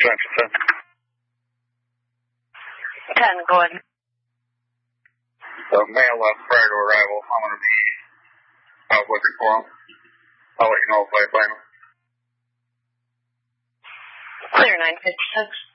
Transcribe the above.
Central 10. 10, go ahead. Mail prior to arrival. I'm going to be out looking for him. I'll let you know if I find him. Clear 956.